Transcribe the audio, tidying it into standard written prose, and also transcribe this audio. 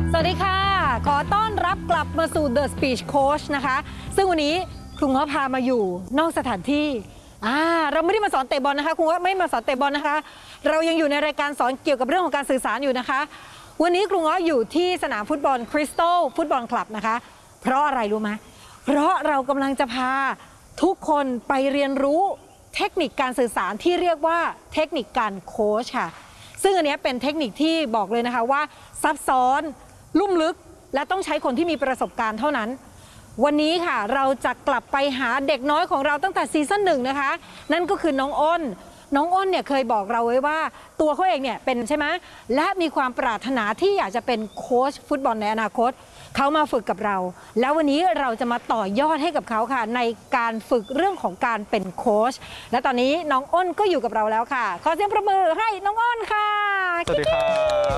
สวัสดีค่ะขอต้อนรับกลับมาสู่ The Speech Coach นะคะซึ่งวันนี้ครูง้อพามาอยู่นอกสถานที่เราไม่ได้มาสอนเตะบอลนะคะครูง้อไม่มาสอนเตะบอลนะคะเรายังอยู่ในรายการสอนเกี่ยวกับเรื่องของการสื่อสารอยู่นะคะวันนี้ครูง้ออยู่ที่สนามฟุตบอลคริสตัลฟุตบอลคลับนะคะเพราะอะไรรู้ไหมเพราะเรากำลังจะพาทุกคนไปเรียนรู้เทคนิคการสื่อสารที่เรียกว่าเทคนิคการโค้ชค่ะซึ่งอันนี้เป็นเทคนิคที่บอกเลยนะคะว่าซับซ้อนลุ่มลึกและต้องใช้คนที่มีประสบการณ์เท่านั้นวันนี้ค่ะเราจะกลับไปหาเด็กน้อยของเราตั้งแต่ซีซั่นหนึ่งนะคะนั่นก็คือน้องอ้นเนี่ยเคยบอกเราไว้ว่าตัวเขาเองเนี่ยเป็นใช่ไหมและมีความปรารถนาที่อยากจะเป็นโค้ชฟุตบอลในอนาคตเขามาฝึกกับเราแล้ววันนี้เราจะมาต่อยอดให้กับเขาค่ะในการฝึกเรื่องของการเป็นโค้ชและตอนนี้น้องอ้นก็อยู่กับเราแล้วค่ะขอเสียงปรบมือให้น้องอ้นค่ะสวัสดีครับ